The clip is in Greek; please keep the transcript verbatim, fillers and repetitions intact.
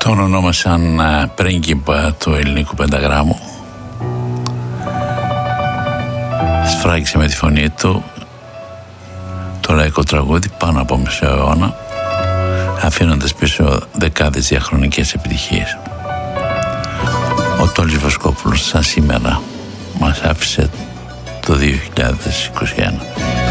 Τον ονόμασαν πρίγκιπα του ελληνικού πενταγράμμου. Σφράγισε με τη φωνή του το λαϊκό τραγούδι πάνω από μισό αιώνα, αφήνοντας πίσω δεκάδες διαχρονικές επιτυχίες. Ο Τόλης Βοσκόπουλος σαν σήμερα μας άφησε το δύο χιλιάδες είκοσι ένα.